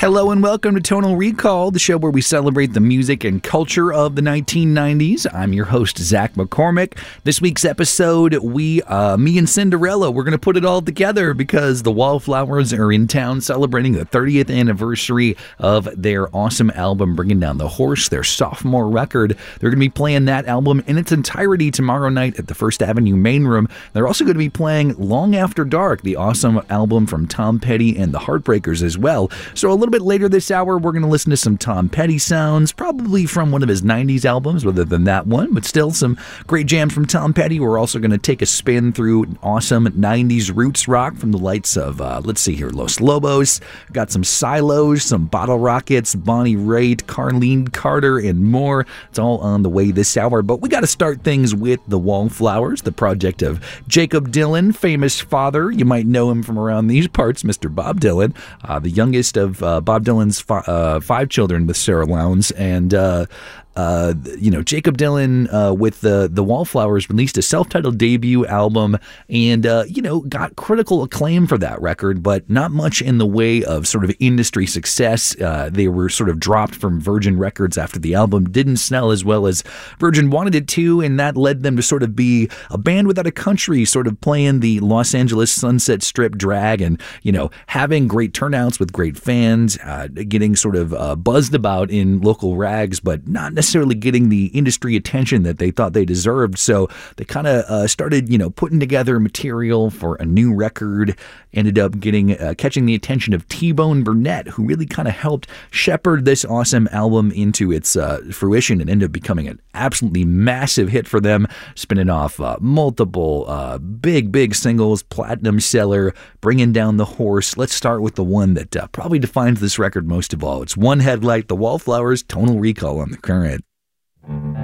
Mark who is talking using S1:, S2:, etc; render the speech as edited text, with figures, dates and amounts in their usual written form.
S1: Hello and welcome to Tonal Recall, the show where we celebrate the music and culture of the 1990s. I'm your host, Zach McCormick. This week's episode, me and Cinderella, we're going to put it all together because the Wallflowers are in town celebrating the 30th anniversary of their awesome album, Bringing Down the Horse, their sophomore record. They're going to be playing that album in its entirety tomorrow night at the First Avenue Main Room. They're also going to be playing Long After Dark, the awesome album from Tom Petty and the Heartbreakers as well. So a little bit later this hour, we're going to listen to some Tom Petty sounds, probably from one of his 90s albums, rather than that one, but still some great jams from Tom Petty. We're also going to take a spin through awesome 90s roots rock from the likes of, Los Lobos, got some Silos, some Bottle Rockets, Bonnie Raitt, Carlene Carter, and more. It's all on the way this hour, but we got to start things with the Wallflowers, the project of Jakob Dylan, famous father. You might know him from around these parts, Mr. Bob Dylan, the youngest of Bob Dylan's five children with Sarah Lowndes, and Jakob Dylan with the Wallflowers released a self-titled debut album and, got critical acclaim for that record, but not much in the way of sort of industry success. They were sort of dropped from Virgin Records after the album didn't sell as well as Virgin wanted it to, and that led them to sort of be a band without a country, sort of playing the Los Angeles Sunset Strip drag and, having great turnouts with great fans, getting sort of buzzed about in local rags, but not necessarily getting the industry attention that they thought they deserved. So they kind of started, putting together material for a new record, ended up catching the attention of T-Bone Burnett, who really kind of helped shepherd this awesome album into its fruition and ended up becoming an absolutely massive hit for them, spinning off multiple big singles, platinum seller, Bringing Down the Horse. Let's start with the one that probably defines this record most of all. It's One Headlight, the Wallflowers, Tonal Recall on the Current.